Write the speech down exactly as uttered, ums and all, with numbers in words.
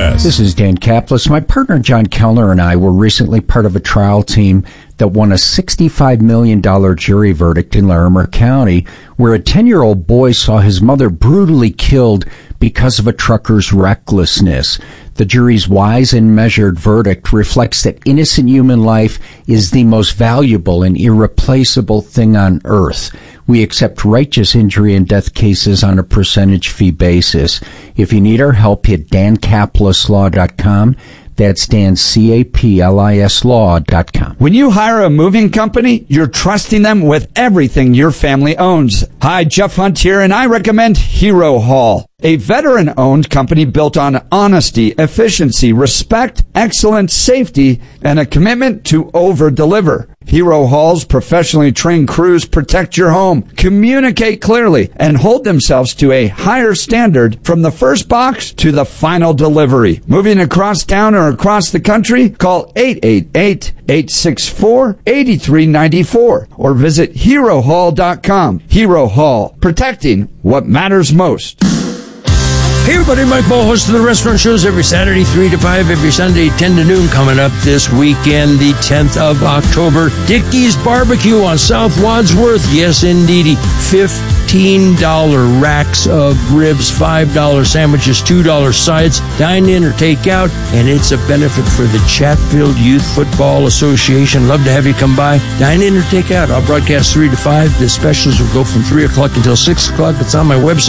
S. This is Dan Kaplis. My partner John Kellner and I were recently part of a trial team that won a sixty-five million dollars jury verdict in Larimer County, where a ten-year-old boy saw his mother brutally killed because of a trucker's recklessness. The jury's wise and measured verdict reflects that innocent human life is the most valuable and irreplaceable thing on earth. We accept righteous injury and death cases on a percentage fee basis. If you need our help, hit dan kaplis law dot com. That's Dan, C A P L I S law dot com. When you hire a moving company, you're trusting them with everything your family owns. Hi, Jeff Hunt here, and I recommend Hero Haul, a veteran-owned company built on honesty, efficiency, respect, excellence, safety, and a commitment to over-deliver. Hero Haul's professionally trained crews protect your home, communicate clearly, and hold themselves to a higher standard from the first box to the final delivery. Moving across town or across the country? Call eight eight eight, eight six four, eight three nine four or visit hero haul dot com. Hero Haul, protecting what matters most. Hey everybody, Mike Ball, host of the restaurant shows every Saturday, three to five, every Sunday, ten to noon. Coming up this weekend, the tenth of October, Dickey's Barbecue on South Wadsworth. Yes, indeedy. fifteen dollars racks of ribs, five dollars sandwiches, two dollars sides. Dine in or take out, and it's a benefit for the Chatfield Youth Football Association. Love to have you come by. Dine in or take out. I'll broadcast three to five. The specials will go from three o'clock until six o'clock. It's on my website.